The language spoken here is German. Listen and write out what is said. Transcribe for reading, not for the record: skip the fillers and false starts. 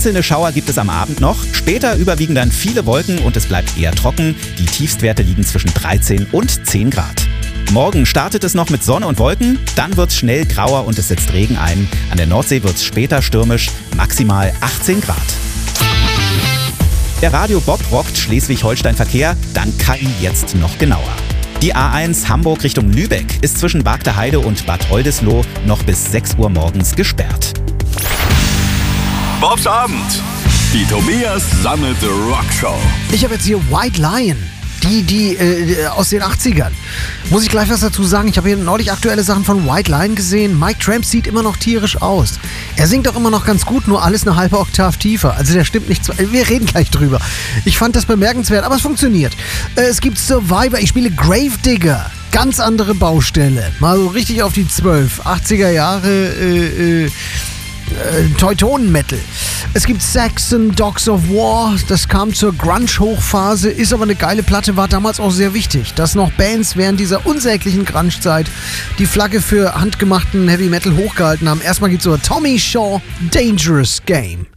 Einzelne Schauer gibt es am Abend noch. Später überwiegen dann viele Wolken und es bleibt eher trocken. Die Tiefstwerte liegen zwischen 13 und 10 Grad. Morgen startet es noch mit Sonne und Wolken, dann wird es schnell grauer und es setzt Regen ein. An der Nordsee wird es später stürmisch, maximal 18 Grad. Der Radio Bob rockt Schleswig-Holstein-Verkehr, dank KI jetzt noch genauer. Die A1 Hamburg Richtung Lübeck ist zwischen Bagdeheide und Bad Oldesloe noch bis 6 Uhr morgens gesperrt. Bobs Abend. Die Tobias Sammelte Rockshow. Ich habe jetzt hier White Lion. Die aus den 80ern. Muss ich gleich was dazu sagen? Ich habe hier neulich aktuelle Sachen von White Lion gesehen. Mike Tramp sieht immer noch tierisch aus. Er singt auch immer noch ganz gut, nur alles eine halbe Oktav tiefer. Also der stimmt nicht. Wir reden gleich drüber. Ich fand das bemerkenswert, aber es funktioniert. Es gibt Survivor. Ich spiele Gravedigger. Ganz andere Baustelle. Mal so richtig auf die 12. 80er Jahre Teutonen-Metal. Es gibt Saxon, Dogs of War, das kam zur Grunge-Hochphase, ist aber eine geile Platte, war damals auch sehr wichtig, dass noch Bands während dieser unsäglichen Grunge-Zeit die Flagge für handgemachten Heavy Metal hochgehalten haben. Erstmal gibt's so Tommy Shaw, Dangerous Game.